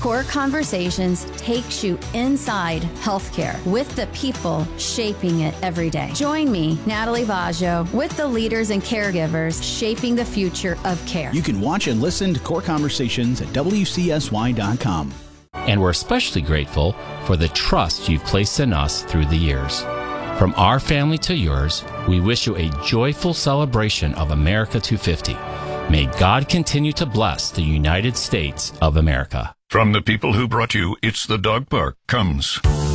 Core Conversations takes you inside healthcare with the people shaping it every day. Join me, Natalie Vaggio, with the leaders and caregivers shaping the future of care. You can watch and listen to Core Conversations at WCSY.com. And we're especially grateful for the trust you've placed in us through the years. From our family to yours, we wish you a joyful celebration of America 250. May God continue to bless the United States of America. From the people who brought you It's the Dog Park comes